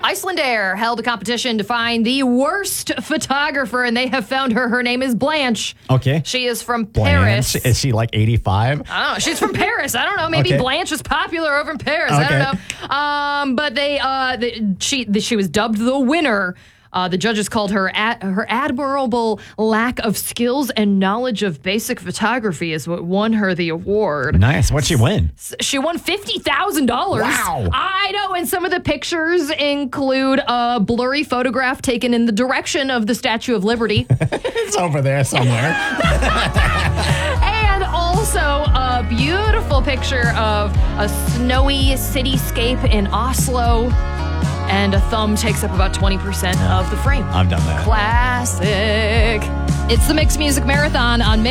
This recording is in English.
Icelandair held a competition to find the worst photographer, and they have found her. Her name is Blanche. Okay. She is from Paris. Blanche. Is she like 85? I don't know. She's from Paris. I don't know. Maybe Okay. Blanche is popular over in Paris. I don't know. But she was dubbed the winner. The judges called her her admirable lack of skills and knowledge of basic photography is what won her the award. Nice. What'd she win? She won $50,000. Wow. I know. And some of the pictures include a blurry photograph taken in the direction of the Statue of Liberty. It's over there somewhere. And also a beautiful picture of a snowy cityscape in Oslo. And a thumb takes up about 20% of the frame. I've done that. Classic. It's the Mixed Music Marathon on Mix.